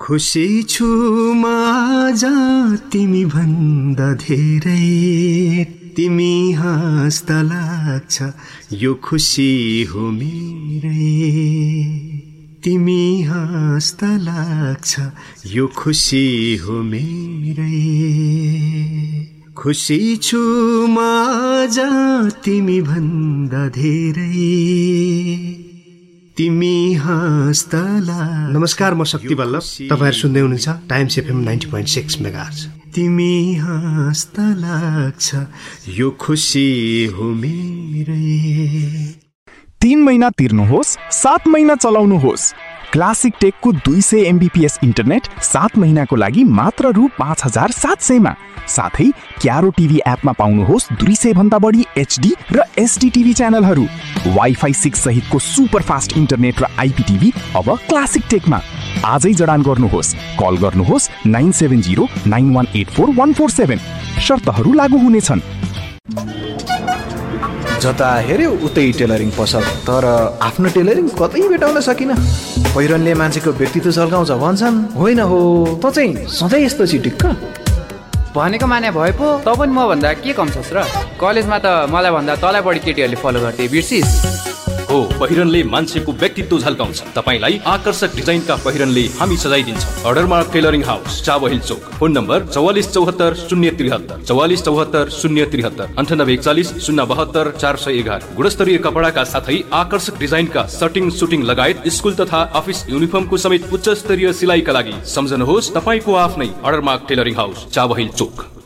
खुसी छु म आज तिमी भन्दा धेरै, तिमी हाँस्दा लाग्छ यो खुसी हो मेरै, तिमी हाँस्दा लाग्छ यो खुसी हो मेरै। खुसी छु म आज तिमी भन्दा धेरै, तिमी हाँस्दा लाग्छ। नमस्कार, म शक्ति बल्लभ, तपाईहरु सुन्दै हुनुहुन्छ टाइम्स एफएम 90.6 मेगाहर्ज। तिमी हाँस्दा लाग्छ यो खुसी हो मेरै। 3 महिना तिर्नुहोस्, 7 महिना चलाउनुहोस्। क्लासिक टेकको 200 MBPS इन्टरनेट 7 महिनाको लागि मात्र रु 5700 मा। साथै क्यारो टिभी एपमा पाउनुहोस् 200 भन्दा बढी HD र SD टिभी च्यानलहरू। वाइफाई 6 सहितको सुपर फास्ट इन्टरनेट र IPTV अब क्लासिक टेकमा। आजै जडान गर्नुहोस्, कल गर्नुहोस् 9709184147। शर्तहरू लागू हुनेछन्। जता हेर्यो उतै टेलरिङ पसल, तर आफ्नो टेलरिङ कतै भेटाउन सकिन। पहिरनले मान्छेको व्यक्तित्व झल्काउँछ भन्छन्, होइन हो त चाहिँ सधैँ यस्तो चिटिक्क भनेको माने भए पो त पनि म भन्दा के कम छस् र? कलेजमा त मलाई भन्दा तँलाई बढी केटीहरूले फलो गर्थे, बिर्सिस? हो, पहिरनले मान्छेको व्यक्तित्व झल्काउँछ। तपाईलाई आकर्षक डिजाइनका पहिरनले हामी सजाइदिन्छौँ। अर्डरमा टेलरिङ हाउस, चाबहिल चोक। Phone number 4474 073, 4474 073, 9841 072 411। गुणस्तरीय कपडाका साथै आकर्षक डिजाइनका सटिङ सुटिङ लगायत स्कुल तथा अफिस युनिफर्मको समेत उच्च स्तरीय सिलाइका लागि सम्झनुहोस् तपाईको आफ्नै अर्डरमा टेलरिङ हाउस, चाबहिल चोक।